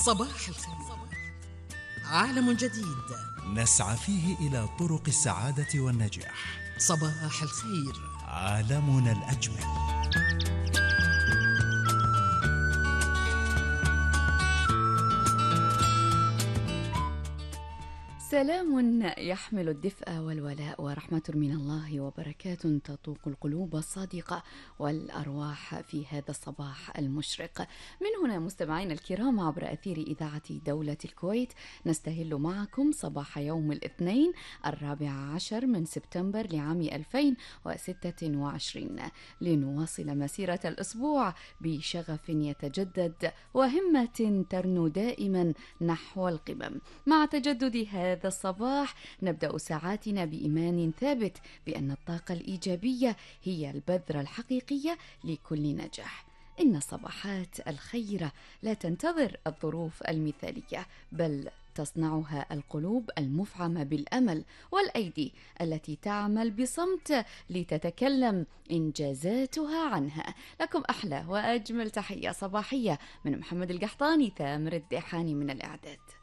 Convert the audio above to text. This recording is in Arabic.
صباح الخير. عالم جديد نسعى فيه إلى طرق السعادة والنجاح. صباح الخير. عالمنا الأجمل. سلام يحمل الدفء والولاء ورحمة من الله وبركاته تطوق القلوب الصادقة والأرواح في هذا الصباح المشرق. من هنا مستمعين الكرام عبر أثير إذاعة دولة الكويت نستهل معكم صباح يوم الاثنين 14 من سبتمبر لعام 2026 لنواصل مسيرة الأسبوع بشغف يتجدد وهمة ترنو دائما نحو القمم. مع تجدد هذا الصباح نبدأ ساعاتنا بإيمان ثابت بأن الطاقة الإيجابية هي البذرة الحقيقية لكل نجاح. إن الصباحات الخيرة لا تنتظر الظروف المثالية، بل تصنعها القلوب المفعمة بالأمل والأيدي التي تعمل بصمت لتتكلم إنجازاتها عنها. لكم أحلى وأجمل تحية صباحية من محمد القحطاني، ثامر الديحاني من الإعداد.